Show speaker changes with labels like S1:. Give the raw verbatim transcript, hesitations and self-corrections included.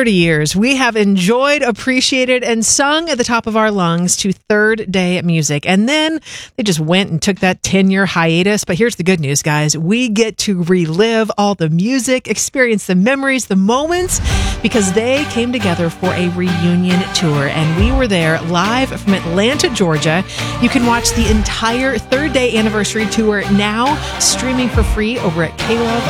S1: thirty years, we have enjoyed, appreciated, and sung at the top of our lungs to Third Day Music. And then they just went and took that ten-year hiatus. But here's the good news, guys. We get to relive all the music, experience the memories, the moments, because they came together for a reunion tour. And we were there live from Atlanta, Georgia. You can watch the entire Third Day Anniversary Tour now, streaming for free over at K Love